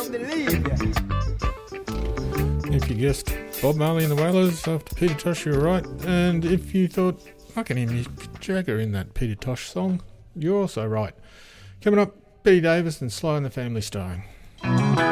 If you guessed Bob Marley and the Wailers after Peter Tosh, you were right. And if you thought, I can hear Mick Jagger in that Peter Tosh song, you're also right. Coming up, Betty Davis and Sly and the Family Stone.